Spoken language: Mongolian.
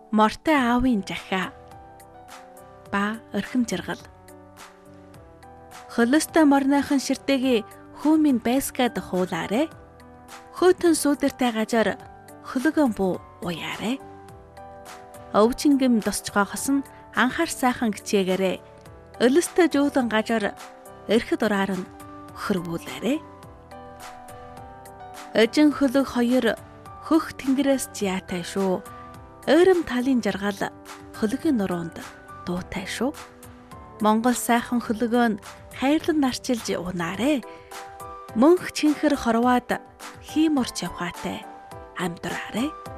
Мортой аавын жахаа ба орхим жаргал. Хөлөстэй морныхан ширтээгээ хөөмийн байскад хуулаарэ. Хөөтөн сүүдэртэй гажаар хөлөгөн буу уяарэ. Өвчнгөм досчгоохос нь анхаар сайхан гिचээгээрээ өлөстэй жуулан гажаар эрхэд ураар нь хөрвүүлээрэ. Эжин хөлөг хоёр хөх тэнгэрээс жаатай шүү. Ойром талын жаргал хөлөгийн нуруунд дуутай шүү. Монгол сайхан хөлөгөө нь хайрлан нарчилж унаарэ. Мөнх чинхэр хорвоод хийморч явхаатай амдраарэ.